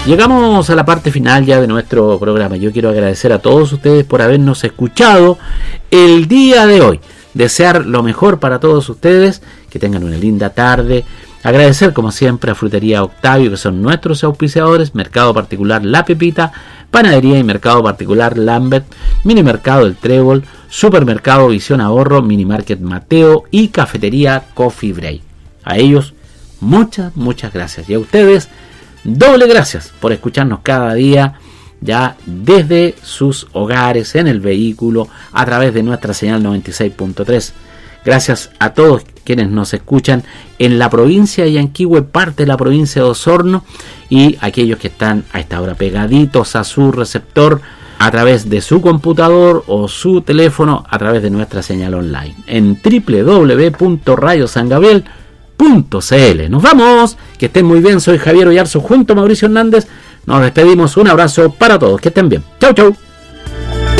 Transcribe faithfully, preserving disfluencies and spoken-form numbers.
Llegamos a la parte final ya de nuestro programa. Yo quiero agradecer a todos ustedes por habernos escuchado el día de hoy. Desear lo mejor para todos ustedes, que tengan una linda tarde. Agradecer como siempre a Frutería Octavio, que son nuestros auspiciadores, Mercado Particular La Pepita, Panadería y Mercado Particular Lambert, Mini Mercado El Trébol, Supermercado Visión Ahorro, Mini Market Mateo y Cafetería Coffee Break. A ellos muchas, muchas gracias. Y a ustedes, doble gracias por escucharnos cada día, ya desde sus hogares, en el vehículo, a través de nuestra señal noventa y seis punto tres. Gracias a todos quienes nos escuchan en la provincia de Yanquihue, parte de la provincia de Osorno, y aquellos que están a esta hora pegaditos a su receptor a través de su computador o su teléfono a través de nuestra señal online en doble u doble u doble u punto radio san gabriel punto c l. Nos vamos, que estén muy bien. Soy Javier Oyarzo junto a Mauricio Hernández. Nos despedimos, un abrazo para todos, que estén bien. Chau, chau.